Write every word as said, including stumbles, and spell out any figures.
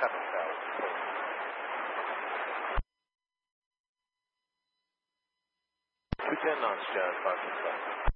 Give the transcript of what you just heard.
seven thousand. two ten knots, John, five six five.